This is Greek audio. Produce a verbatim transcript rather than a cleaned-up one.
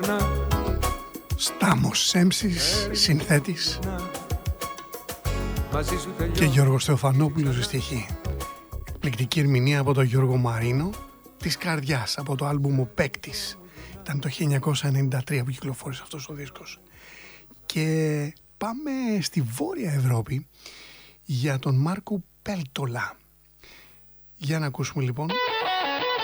Στάμος Σέμψης, συνθέτης, και Γιώργος Θεοφανόπουλος στη στίχη. Εκπληκτική ερμηνεία από τον Γιώργο Μαρίνο, της Καρδιάς, από το άλμπουμ Ο Παίκτης. Ήταν το χίλια εννιακόσια ενενήντα τρία που κυκλοφόρησε αυτός ο δίσκος. Και πάμε στη Βόρεια Ευρώπη για τον Μάρκο Πέλτολα. Για να ακούσουμε λοιπόν